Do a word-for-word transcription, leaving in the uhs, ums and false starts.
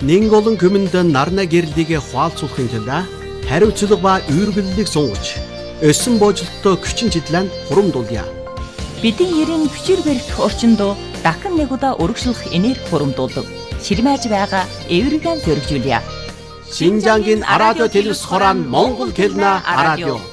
Нэг олон хүмүнд нарна гэрлийг хуалцуулахын тулд хариуцлага ба үйргэллийг сунгаж, өсөн боожлолттой хүчин чиглэн хурамдуулъя. Бидний ерийн хүчээр барих орчинд дахин нэг удаа урагшлах энерги хурамдуулдаг. Ширмэж байгаа эвэргэн зөргижүүлье. Шинжангийн радио телевиз хорон Монгол хэлний радио.